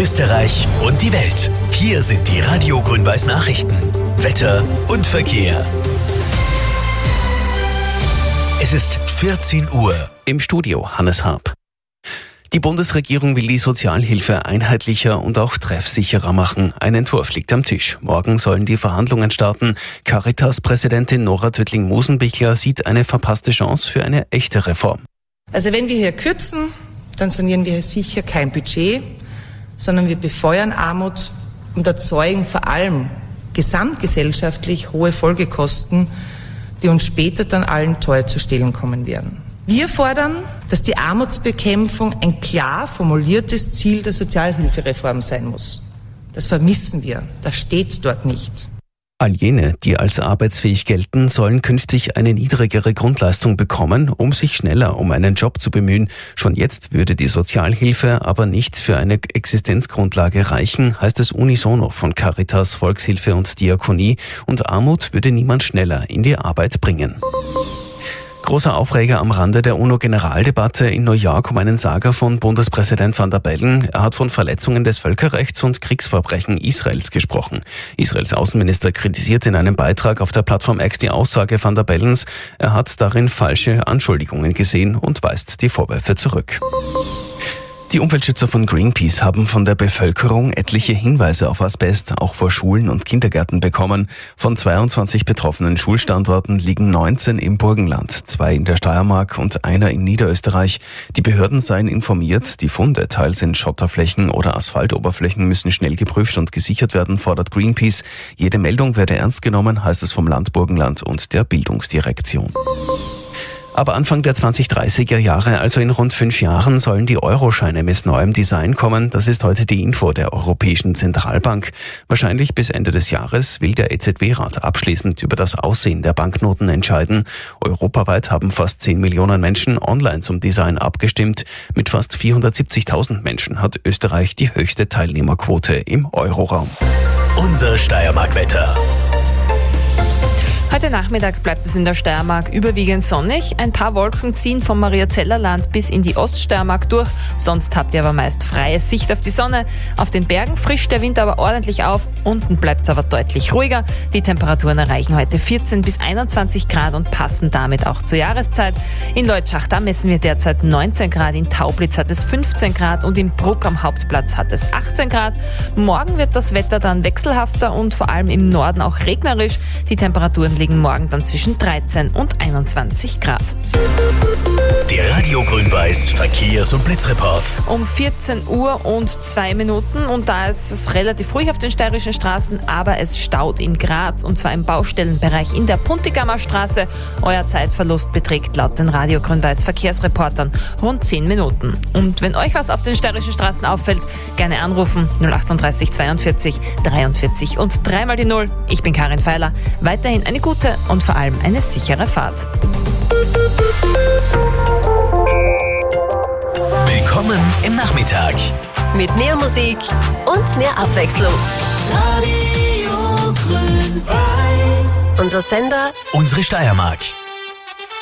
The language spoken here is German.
Österreich und die Welt. Hier sind die Radio Grün-Weiß Nachrichten. Wetter und Verkehr. Es ist 14 Uhr. Im Studio Hannes Harp. Die Bundesregierung will die Sozialhilfe einheitlicher und auch treffsicherer machen. Ein Entwurf liegt am Tisch. Morgen sollen die Verhandlungen starten. Caritas-Präsidentin Nora Töttling-Mosenbichler sieht eine verpasste Chance für eine echte Reform. Also wenn wir hier kürzen, dann sanieren wir sicher kein Budget, sondern wir befeuern Armut und erzeugen vor allem gesamtgesellschaftlich hohe Folgekosten, die uns später dann allen teuer zu stehen kommen werden. Wir fordern, dass die Armutsbekämpfung ein klar formuliertes Ziel der Sozialhilfereform sein muss. Das vermissen wir, das steht dort nicht. All jene, die als arbeitsfähig gelten, sollen künftig eine niedrigere Grundleistung bekommen, um sich schneller um einen Job zu bemühen. Schon jetzt würde die Sozialhilfe aber nicht für eine Existenzgrundlage reichen, heißt es unisono von Caritas, Volkshilfe und Diakonie. Und Armut würde niemand schneller in die Arbeit bringen. Großer Aufreger am Rande der UNO-Generaldebatte in New York um einen Saga von Bundespräsident Van der Bellen. Er hat von Verletzungen des Völkerrechts und Kriegsverbrechen Israels gesprochen. Israels Außenminister kritisiert in einem Beitrag auf der Plattform X die Aussage Van der Bellens. Er hat darin falsche Anschuldigungen gesehen und weist die Vorwürfe zurück. Die Umweltschützer von Greenpeace haben von der Bevölkerung etliche Hinweise auf Asbest auch vor Schulen und Kindergärten bekommen. Von 22 betroffenen Schulstandorten liegen 19 im Burgenland, 2 in der Steiermark und einer in Niederösterreich. Die Behörden seien informiert, die Funde, teils in Schotterflächen oder Asphaltoberflächen, müssen schnell geprüft und gesichert werden, fordert Greenpeace. Jede Meldung werde ernst genommen, heißt es vom Land Burgenland und der Bildungsdirektion. Aber Anfang der 2030er Jahre, also in rund 5 Jahren, sollen die Euroscheine mit neuem Design kommen. Das ist heute die Info der Europäischen Zentralbank. Wahrscheinlich bis Ende des Jahres will der EZB-Rat abschließend über das Aussehen der Banknoten entscheiden. Europaweit haben fast 10 Millionen Menschen online zum Design abgestimmt. Mit fast 470.000 Menschen hat Österreich die höchste Teilnehmerquote im Euroraum. Unser Steiermark-Wetter. Heute Nachmittag bleibt es in der Steiermark überwiegend sonnig. Ein paar Wolken ziehen vom Mariazellerland bis in die Oststeiermark durch. Sonst habt ihr aber meist freie Sicht auf die Sonne. Auf den Bergen frischt der Wind aber ordentlich auf. Unten bleibt es aber deutlich ruhiger. Die Temperaturen erreichen heute 14 bis 21 Grad und passen damit auch zur Jahreszeit. In Leutschach, da messen wir derzeit 19 Grad. In Taublitz hat es 15 Grad und in Bruck am Hauptplatz hat es 18 Grad. Morgen wird das Wetter dann wechselhafter und vor allem im Norden auch regnerisch. Die Temperaturen liegen morgen dann zwischen 13 und 21 Grad. Der Radio Grün-Weiß Verkehrs- und Blitzreport. Um 14 Uhr und 2 Minuten und da ist es relativ ruhig auf den steirischen Straßen, aber es staut in Graz und zwar im Baustellenbereich in der Puntigammer Straße. Euer Zeitverlust beträgt laut den Radio Grün-Weiß Verkehrsreportern rund 10 Minuten. Und wenn euch was auf den steirischen Straßen auffällt, gerne anrufen 038 42 43 und 3 mal die 0. Ich bin Karin Feiler. Weiterhin eine gute und vor allem eine sichere Fahrt. Willkommen im Nachmittag. Mit mehr Musik und mehr Abwechslung. Radio Grün-Weiß. Unser Sender, Unsere Steiermark.